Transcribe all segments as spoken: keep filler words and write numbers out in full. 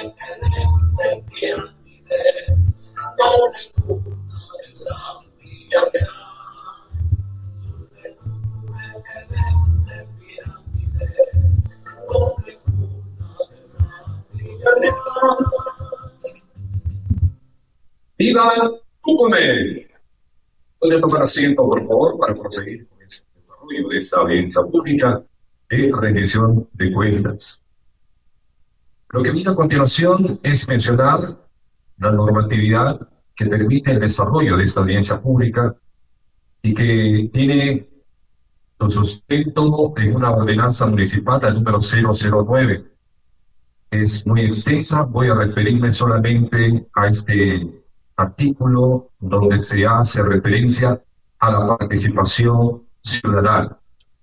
Viva Tucumán. Puede tomar asiento, por favor, para proseguir con el desarrollo de esta audiencia pública de rendición de cuentas. Lo que viene a continuación es mencionar la normatividad que permite el desarrollo de esta audiencia pública y que tiene su sustento en una ordenanza municipal, la número cero cero nueve. Es muy extensa, voy a referirme solamente a este artículo donde se hace referencia a la participación ciudadana.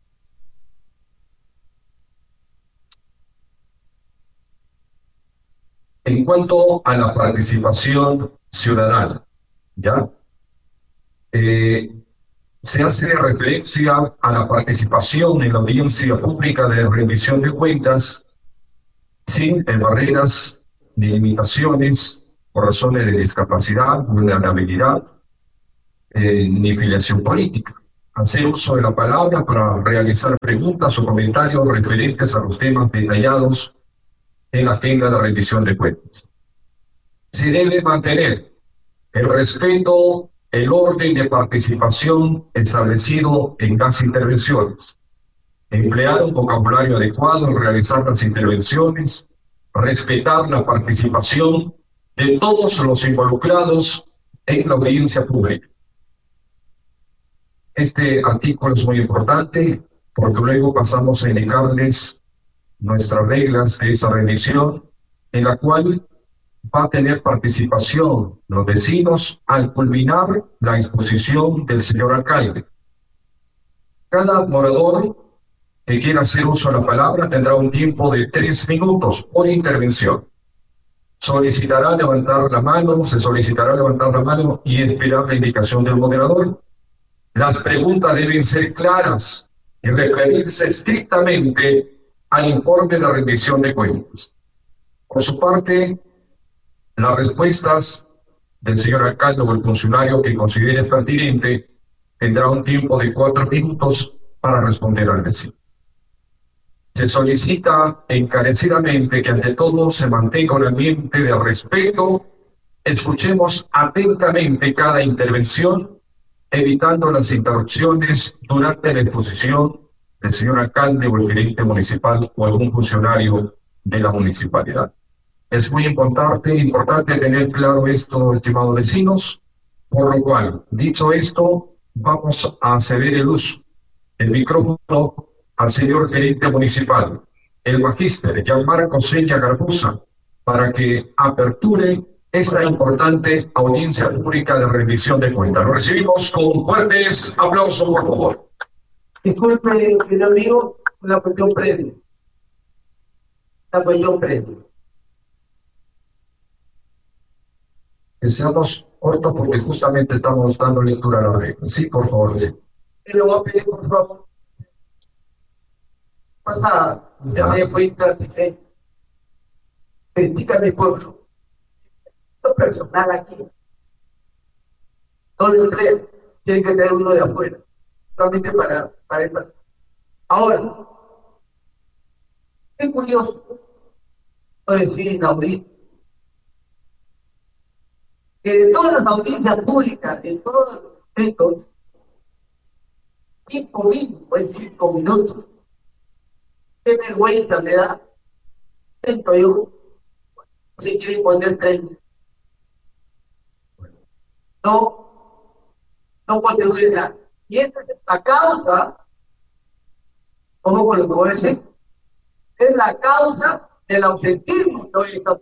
En cuanto a la participación ciudadana, ¿ya? Eh, se hace referencia a la participación en la audiencia pública de rendición de cuentas sin barreras ni limitaciones por razones de discapacidad, vulnerabilidad, eh, ni filiación política. Hacer uso de la palabra para realizar preguntas o comentarios referentes a los temas detallados en la agenda de rendición de cuentas. Se debe mantener el respeto, el orden de participación establecido en las intervenciones, emplear un vocabulario adecuado al realizar las intervenciones, respetar la participación de todos los involucrados en la audiencia pública. Este artículo es muy importante porque luego pasamos a indicarles nuestras reglas de esa rendición, en la cual va a tener participación los vecinos al culminar la exposición del señor alcalde. Cada morador que quiera hacer uso de la palabra tendrá un tiempo de tres minutos por intervención. Solicitará levantar la mano, se solicitará levantar la mano y esperar la indicación del moderador. Las preguntas deben ser claras y referirse estrictamente al informe de la rendición de cuentas. Por su parte, las respuestas del señor alcalde o el funcionario que considere pertinente tendrá un tiempo de cuatro minutos para responder al vecino. Se solicita encarecidamente que ante todo se mantenga un ambiente de respeto, escuchemos atentamente cada intervención, evitando las interrupciones durante la exposición del señor alcalde o el gerente municipal o algún funcionario de la municipalidad. Es muy importante, importante tener claro esto, estimados vecinos, por lo cual, dicho esto, vamos a ceder el uso del micrófono al señor gerente municipal, el magíster Gianmarco Seña Garbuza, para que aperture esta importante audiencia pública de rendición de cuentas. Lo recibimos con fuertes aplausos, por favor. Disculpe, señor amigo, una cuestión previa. Una cuestión previa. Que seamos cortos porque justamente estamos dando lectura a la regla. Sí, por favor. Sí. Y le voy a pedir, por favor. Pasada, ya me fue intransigente. Critica a mi pueblo. Lo personal aquí. No le creo. Tiene que tener uno de afuera. Solamente para, para el paso. Ahora, qué curioso. No decir inaudito. Que de todas las audiencias públicas, de todos los sectores, cinco minutos, es cinco minutos. Qué vergüenza me da. Esto yo, si quieren poner treinta. No, no contribuye nada. Y esta es la causa, como con lo que voy a decir, es la causa del ausentismo de hoy esta,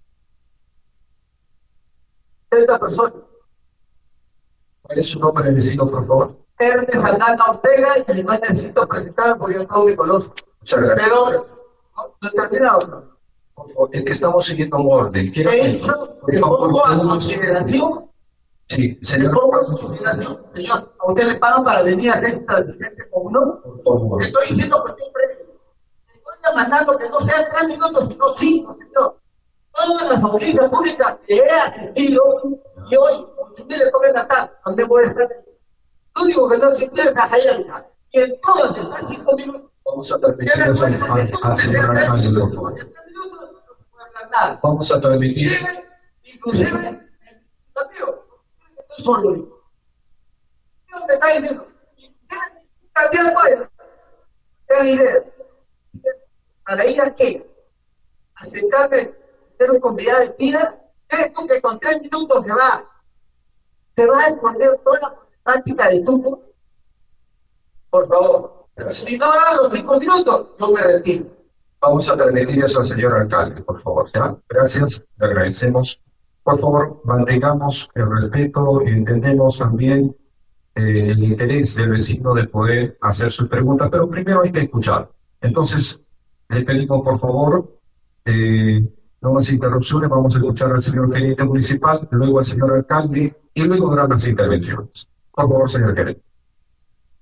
esta persona. ¿Cuál es su nombre, vecino, por favor? Ernest Aldana Ortega, y no necesito presentarme porque yo no me conozco. Muchas gracias. Pero, ¿no termina o no? Por favor, es que estamos siguiendo un orden. Quiero He hecho, por le favor, pongo a todos- consideración, Sí, le señor. pongo a consideración, señor, a usted le pagan para venir a hacer esta gente con uno. Por favor. Estoy diciendo que estoy previo. Estoy demandando que no sean tres minutos, sino cinco, señor. No las audiencias públicas que he asistido y hoy, si ustedes pueden estar, donde puede estar. Lo único que no asistió es Cajayenca. Y en todas estas cinco minutos. Vamos a transmitir eso al señor alcalde, por favor. Vamos a transmitir. Inclusive, el solo. ¿Dónde está diciendo? Candidato a ¿qué idea? ¿Para ir a qué? ¿Aceptarme ser un convidado de vida? ¿Crees tú que con tres minutos se va? ¿Se va a esconder toda la práctica de turno? Por favor. Si no dan los cinco minutos, yo me retiro. Vamos a transmitir eso al señor alcalde, por favor. ¿Ya? Gracias, le agradecemos. Por favor, mantengamos el respeto y entendemos también eh, el interés del vecino de poder hacer sus preguntas, pero primero hay que escuchar. Entonces, le pedimos, por favor, eh, no más interrupciones, vamos a escuchar al señor gerente municipal, luego al señor alcalde y luego darán las intervenciones. Por favor, señor gerente.